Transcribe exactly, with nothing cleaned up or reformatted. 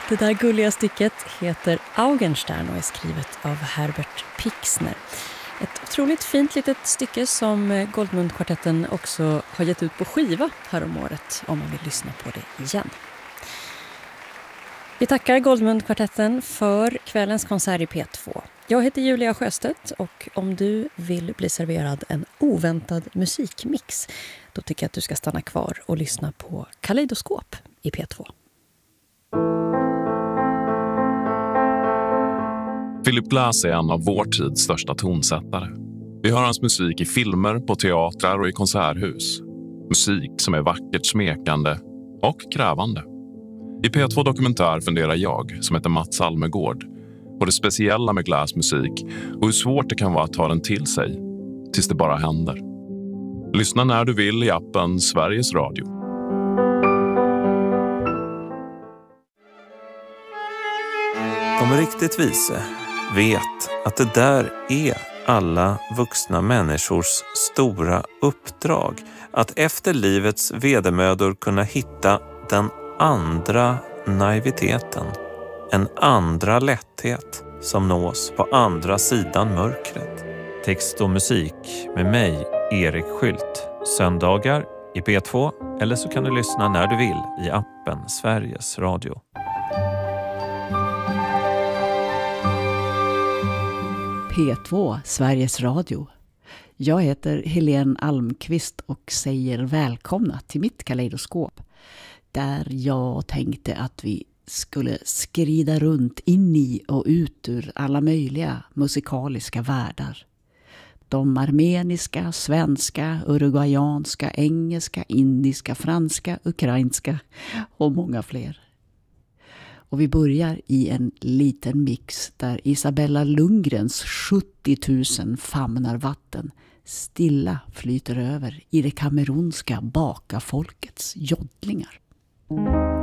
Det där gulliga stycket heter Augenstern och är skrivet av Herbert Pixner. Ett otroligt fint litet stycke som Goldmund-kvartetten också har gett ut på skiva här om året om man vill lyssna på det igen. Vi tackar Goldmund-kvartetten för kvällens konsert i P två. Jag heter Julia Sjöstedt och om du vill bli serverad en oväntad musikmix då tycker jag att du ska stanna kvar och lyssna på Kaleidoskop i P två. Philip Glass är en av vår tids största tonsättare. Vi hör hans musik i filmer, på teatrar och i konserthus. Musik som är vackert smekande och krävande. I P två Dokumentär funderar jag, som heter Mats Almegård, på det speciella med Glass musik och hur svårt det kan vara att ta den till sig, tills det bara händer. Lyssna när du vill i appen Sveriges Radio. De riktigt vise vet att det där är alla vuxna människors stora uppdrag. Att efter livets vedermödor kunna hitta den andra naiviteten. En andra lätthet som nås på andra sidan mörkret. Text och musik med mig, Erik Skylt. Söndagar i P två eller så kan du lyssna när du vill i appen Sveriges Radio. P två, Sveriges Radio. Jag heter Helene Almqvist och säger välkomna till mitt kaleidoskop. Där jag tänkte att vi skulle skrida runt in i och ut ur alla möjliga musikaliska världar. De armeniska, svenska, uruguayanska, engelska, indiska, franska, ukrainska och många fler. Och vi börjar i en liten mix där Isabella Lundgrens sjuttio tusen famnar vatten stilla flyter över i det kamerunska bakafolkets joddlingar.